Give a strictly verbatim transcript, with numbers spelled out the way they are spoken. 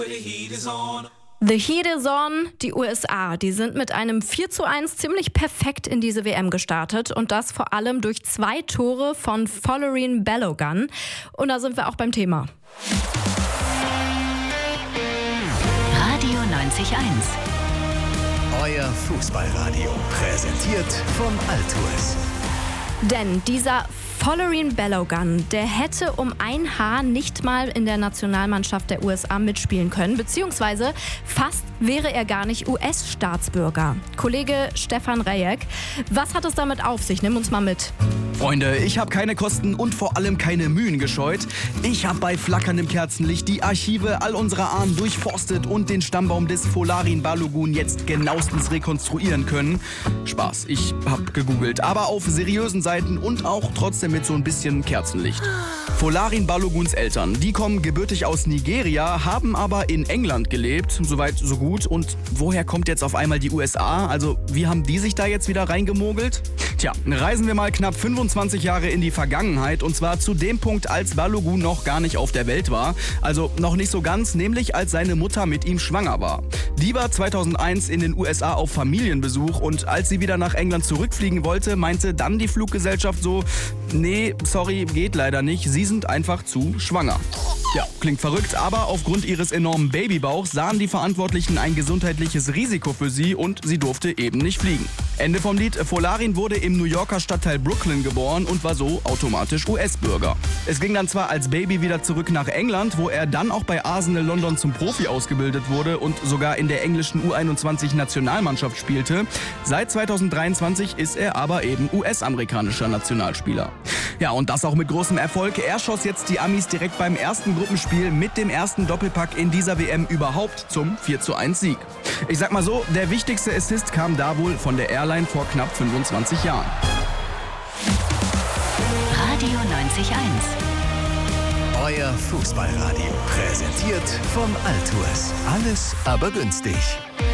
The Heat is on. Die U S A, die sind mit einem vier zu eins ziemlich perfekt in diese W M gestartet und das vor allem durch zwei Tore von Folarin Balogun. Und da sind wir auch beim Thema. Radio neunzig Komma eins. Euer Fußballradio, präsentiert von Altours. Denn dieser Folarin Balogun, der hätte um ein Haar nicht mal in der Nationalmannschaft der U S A mitspielen können, beziehungsweise fast wäre er gar nicht U S-Staatsbürger. Kollege Stefan Rejek, was hat es damit auf sich? Nimm uns mal mit. Freunde, ich habe keine Kosten und vor allem keine Mühen gescheut. Ich habe bei flackerndem Kerzenlicht die Archive all unserer Ahnen durchforstet und den Stammbaum des Folarin Balogun jetzt genauestens rekonstruieren können. Spaß, ich habe gegoogelt, aber auf seriösen Seiten und auch trotzdem mit so ein bisschen Kerzenlicht. Folarin Baloguns Eltern, die kommen gebürtig aus Nigeria, haben aber in England gelebt, soweit so gut. Und woher kommt jetzt auf einmal die U S A? Also wie haben die sich da jetzt wieder reingemogelt? Tja, reisen wir mal knapp fünfundzwanzig Jahre in die Vergangenheit und zwar zu dem Punkt, als Balogun noch gar nicht auf der Welt war. Also noch nicht so ganz, nämlich als seine Mutter mit ihm schwanger war. Die war zweitausendeins in den U S A auf Familienbesuch und als sie wieder nach England zurückfliegen wollte, meinte dann die Fluggesellschaft so, nee, sorry, geht leider nicht, sie sind einfach zu schwanger. Ja, klingt verrückt, aber aufgrund ihres enormen Babybauchs sahen die Verantwortlichen ein gesundheitliches Risiko für sie und sie durfte eben nicht fliegen. Ende vom Lied, Folarin wurde im New Yorker Stadtteil Brooklyn geboren und war so automatisch U S-Bürger. Es ging dann zwar als Baby wieder zurück nach England, wo er dann auch bei Arsenal London zum Profi ausgebildet wurde und sogar in der englischen U einundzwanzig-Nationalmannschaft spielte. Seit zweitausenddreiundzwanzig ist er aber eben U S-amerikanischer Nationalspieler. Ja, und das auch mit großem Erfolg. Er schoss jetzt die Amis direkt beim ersten Gruppenspiel mit dem ersten Doppelpack in dieser W M überhaupt zum vier zu eins Sieg. Ich sag mal so, der wichtigste Assist kam da wohl von der Airline vor knapp fünfundzwanzig Jahren. Radio neunzig Komma eins. Euer Fußballradio, präsentiert von Altours. Alles aber günstig.